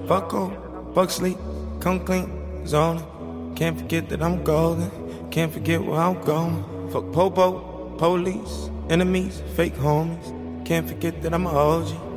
Fuck off, fuck sleep, come clean, zoning. Can't forget that I'm golden, can't forget where I'm going. Fuck popo, police, enemies, fake homies. Can't forget that I'm a OG.